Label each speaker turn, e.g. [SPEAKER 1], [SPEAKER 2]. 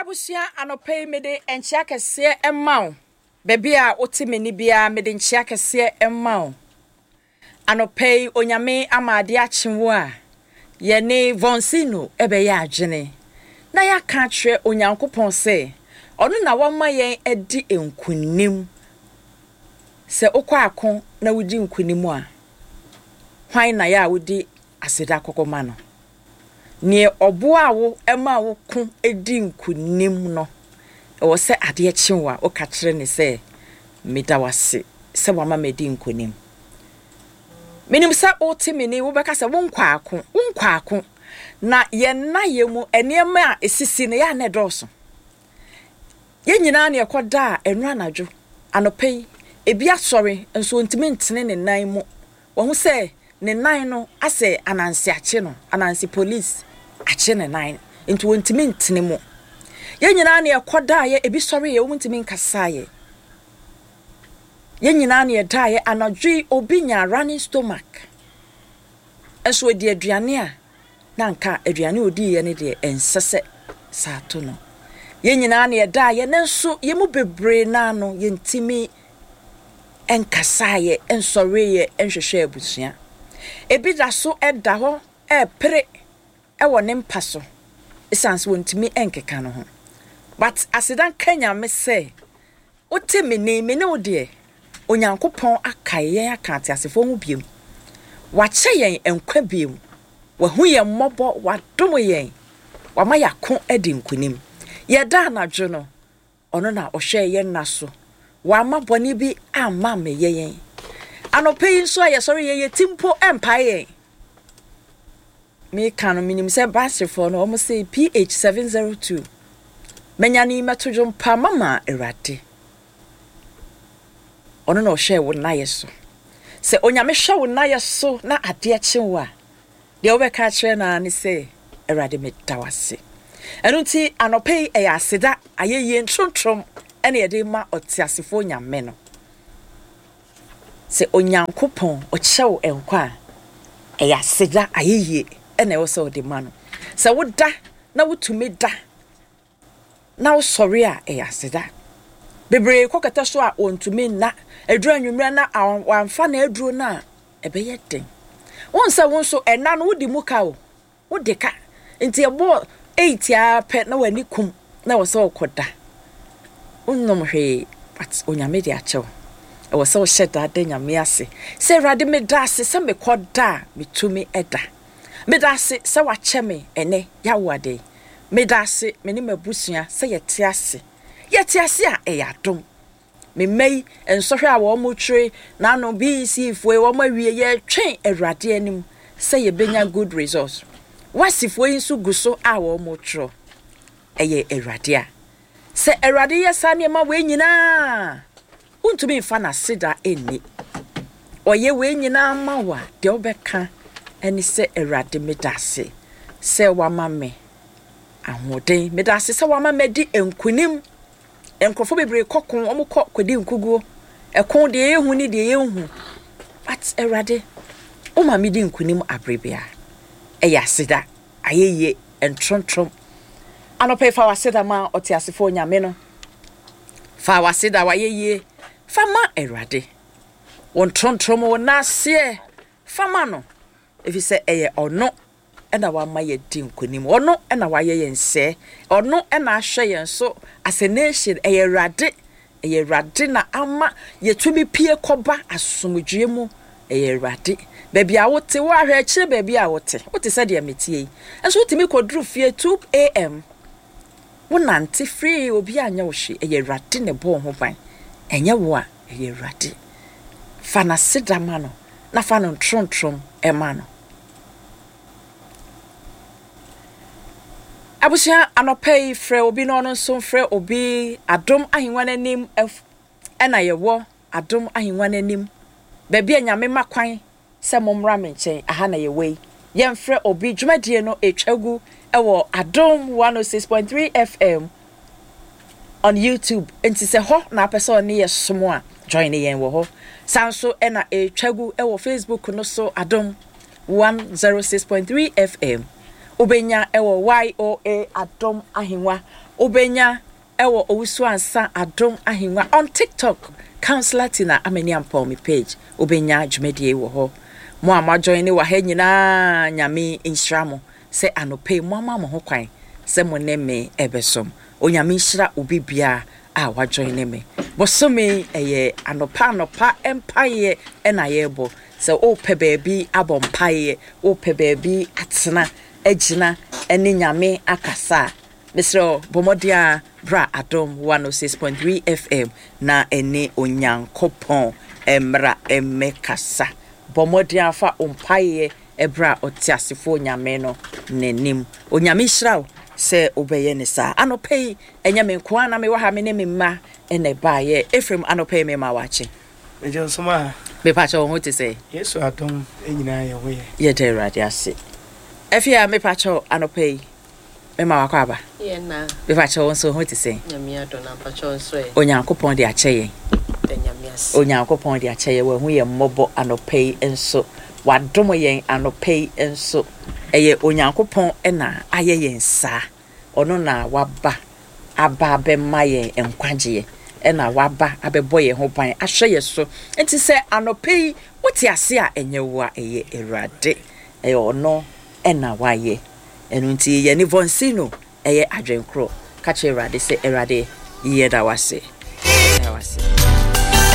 [SPEAKER 1] Abusia anope mede enchia kese emmao. Baby a oti meni bia mede enchia kese emmao. Anope onyame amade achinwo a ye ne vonsino ebe ya adwene. Na ya ka twe onyankopon se ono na woma yen edi enkunim. Se okwa akon na wudi nkunim a hwan na ya wudi aseda kokoma no. Ne obo awo ema wo ku edi nkunim no wo se ade chinwa o ka kire ne se medawase se wama medi nkunim menim sa oti meni wo beka se wonkwa akon na ye na ye mu enema a esisi ne ya na doso ye nyina na ekoda enu anadwo anopai ebi asori enso ntimi ntene ne nan mu wo hu se ne nan no ase anansi ache no anansi police ache ne nan into ntimi ntene mu ye nyina na ekoda ye ebi sori ye wo ntimi nkasa ye nyina na eda ye anadwi obi nya running stomach enso edi aduane a na nka aduane odi ye ne de ensese saato no ye nyina na eda ye nenso ye mu bebre na no ye ntimi enkasa ye ensori ye enhwehwe abusua ebi da so eda ho pere ewo ne mpaso esanse wontimi enkeka no ho but asidan kanya me say ote me ode onyankopon akaye yen akante asefo hu biem wache yen enkwa biem wahu yen mmobo wadom yen wama yakon edi nkunim yeda anadwo no ono na ohwe yen naso wama boni bi amma me yen anope nso aye sorry ye timpo empire me kan minim se basefo no omo say ph 702 menyani metojo mpa mama erade ono no hwe wo na yeso se onyame hwe wo na yeso na ade chenwa de obeka kire na ni se erade medawase enunti anope e aseda ayeye ntrontrom ene ye de ma otiasefo nyame no se onyankopon ochew enkwa e aseda ayeye ene wo se ode ma no se woda na wotumi da na wo sori a e aseda bebre kokata so a ontumi na edru anwumra na amfa na edru na ebeye den wonsa wonso ena no wodi muka o wodi ka nti ebo 8 a pe na wani kum na wo se okoda onnom hwe but onyame de achew e wo se wo hyeda de nyame ase se rade me da ase se me koda metumi eda me da ase se wa cheme ene yawade me da ase me ni mabusua se yete ase a eyadom me mei ensohwe a wo mo twe na no BC fo wo ma wie ye twen awrade anim se ye benya good results wasifo insu guso a wo mo tro eye awrade a se awrade ye sane ma we nyina untumi mfa na sida eni oye we nyina ma wa de obeka eni se awrade medase se wa ma me ahoden medase se wa ma medi enkunim enkrofo bebre kokon omukọ kwedi nkuguo ekon de ehu ni de ehu but erade o ma medi nkunim abrebia eya sida ayeye entrontrom anope fa wasida ma otiasefo nyame no fa wasida wayeye fa ma erade won trontrom wona se fa ma no efise eye ono ena wa ma ye di nkonim ono ena wa ye yense ono ena ahwe yen so as a nation eye rade na ama yetumi pie koba asomdwe mu eye rade baby a wote wo ahwe akire baby a wote se de metie enso wotimi kodru fie 2 am wonante free obi anya wo hwe eye rade ne bo ho ban enye wo a eye rade fa na sidama no na fa no trontrom ema no abusia anopai frɛ obi no no so frɛ obi adom ahenwan anim ena yewo adom ahenwan anim baabi anyame makwan sɛ momra menchen aha na yewei yemfrɛ obi dwumadie no etwagu ɛwɔ adom 106.3 FM on YouTube enti sɛ ho na apɛsɛ ne yɛ somo a join yen wo ho sanso ena etwagu ɛwɔ Facebook no so adom 106.3 FM Ubenya ewo YOA Adom Ahingwa. Ubenya ewo Owusu Ansa Adom Ahingwa. On TikTok, Counselor Tina Ameniampo mi page. Ubenya Jumedie wo ho. Mo ama join wa he nyina nyame instramo. Se anope mo ama mo ho kwan. Se mo ne me ebesom. Onyame nhyira obi bia a wa join me. Bosome eye anopa empire ena yebo. Se o pe baabi abompaye, o pe baabi atena ejina ene nyame akasa. Mr. Bomodia Bra Adom 106.3 FM na ene onyankopon emra emekasa. Bomodia fa ompaye ebra otiasefo nyame no nenim. Onyame hiraw se obeye ne sa. Anopei enyame nkoa na me wa ha me ne me ma ene baaye Ephraim anopei me ma wache.
[SPEAKER 2] Ejo soma
[SPEAKER 1] Me pacha wo te say.
[SPEAKER 2] Yesu Adom enyina ye we.
[SPEAKER 1] Ye dey ready ase. Efia me pacha anopei me ma wakwa aba.
[SPEAKER 3] Ye na.
[SPEAKER 1] Me pacha wo so ho te say.
[SPEAKER 3] Nyame adona pacha nso e.
[SPEAKER 1] Onyankopon de akyeye.
[SPEAKER 3] Nyame ase.
[SPEAKER 1] Onyankopon de akyeye we hu ye mmobo anopei enso. Wadom yen anopei enso. Eye onyankopon na aye yen sa. Ono na waba aba be maye enkwagye. Ena waba abeboye ho ban ahwe ye so enti se anopei wote ase a enyewa eye erade ono ena waye enu nti ye ni vonsino eye adwenkro ka che erade se erade ye da wase